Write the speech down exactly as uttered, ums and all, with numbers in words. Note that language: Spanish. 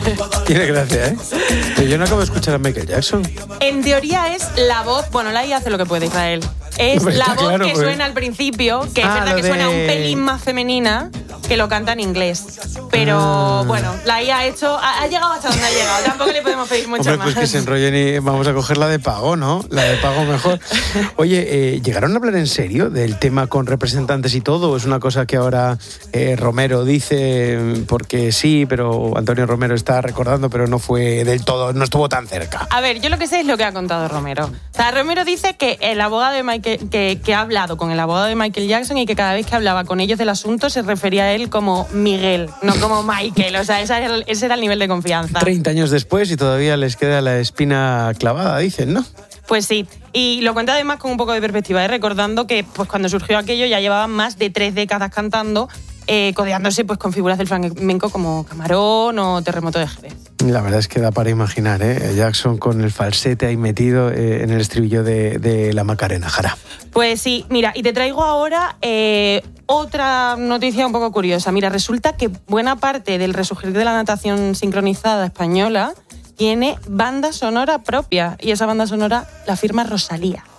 Tiene gracia, ¿eh? Pero yo no acabo de escuchar a Michael Jackson. En teoría es la voz, bueno, la I A hace lo que puede, Israel. Es Hombre, la está voz claro, que pues. suena al principio, que es Ah, verdad lo que suena de- un pelín más femenina, que lo canta en inglés. Pero Ah. bueno, la I A ha hecho, ha, ha llegado hasta donde ha llegado. Tampoco le podemos pedir mucho Hombre, más. pues que se enrollen y vamos a coger la de pago, ¿no? La de pago mejor. Oye, eh, ¿llegaron a hablar en serio del tema con representantes y todo? ¿O es una cosa que ahora eh, Romero dice porque sí, pero Antonio Romero está recordando, pero no fue del todo, no estuvo tan cerca? A ver, yo lo que sé es lo que ha contado Romero. O sea, Romero dice que el abogado de Michael, que, que ha hablado con el abogado de Michael Jackson y que cada vez que hablaba con ellos del asunto se refería a él como Miguel, no como Michael. O sea, ese era el, ese era el nivel de confianza. treinta años después y todavía les queda la espina clavada, dicen, ¿no? Pues sí, y lo cuenta además con un poco de perspectiva, ¿eh? Recordando que pues, cuando surgió aquello ya llevaban más de tres décadas cantando, eh, codeándose pues, con figuras del flamenco como Camarón o Terremoto de Jerez. La verdad es que da para imaginar, ¿eh? Jackson con el falsete ahí metido eh, en el estribillo de, de la Macarena, Jara. Pues sí, mira, y te traigo ahora eh, otra noticia un poco curiosa. Mira, resulta que buena parte del resurgir de la natación sincronizada española tiene banda sonora propia, y esa banda sonora la firma Rosalía.